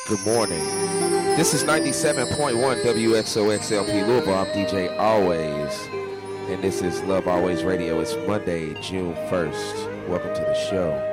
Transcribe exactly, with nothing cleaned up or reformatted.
Good morning. This is ninety-seven point one W X O X L P Louisville. I'm D J Always, and this is Love Always Radio. It's Monday, June first. Welcome to the show.